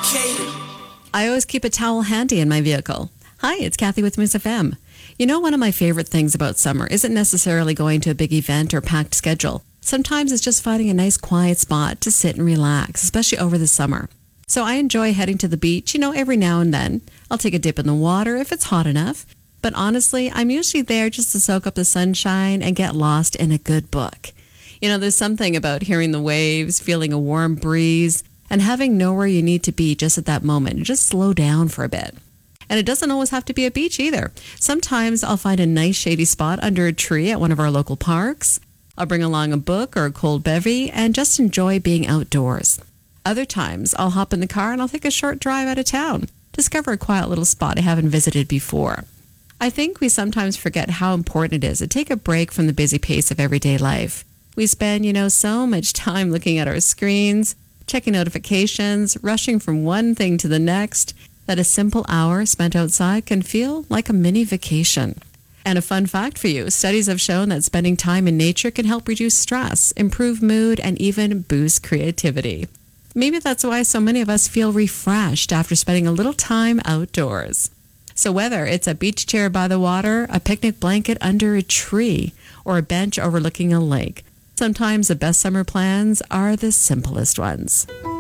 I always keep a towel handy in my vehicle. Hi, it's Kathy with Moose FM. You know, one of my favorite things about summer isn't necessarily going to a big event or packed schedule. Sometimes it's just finding a nice quiet spot to sit and relax, especially over the summer. So I enjoy heading to the beach, every now and then. I'll take a dip in the water if it's hot enough. But honestly, I'm usually there just to soak up the sunshine and get lost in a good book. There's something about hearing the waves, feeling a warm breeze, and having nowhere you need to be just at that moment. Just slow down for a bit. And it doesn't always have to be a beach either. Sometimes I'll find a nice shady spot under a tree at one of our local parks. I'll bring along a book or a cold bevy and just enjoy being outdoors. Other times I'll hop in the car and I'll take a short drive out of town, discover a quiet little spot I haven't visited before. I think we sometimes forget how important it is to take a break from the busy pace of everyday life. We spend, so much time looking at our screens, checking notifications, rushing from one thing to the next, that a simple hour spent outside can feel like a mini vacation. And a fun fact for you, studies have shown that spending time in nature can help reduce stress, improve mood, and even boost creativity. Maybe that's why so many of us feel refreshed after spending a little time outdoors. So whether it's a beach chair by the water, a picnic blanket under a tree, or a bench overlooking a lake, sometimes the best summer plans are the simplest ones.